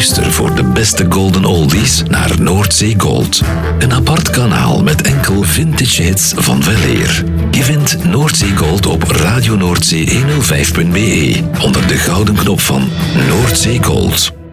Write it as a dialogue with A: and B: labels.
A: Luister voor de beste golden oldies naar Noordzee Gold. Een apart kanaal met enkel vintage hits van weleer. Je vindt Noordzee Gold op Radio Noordzee 105.be onder de gouden knop van Noordzee Gold.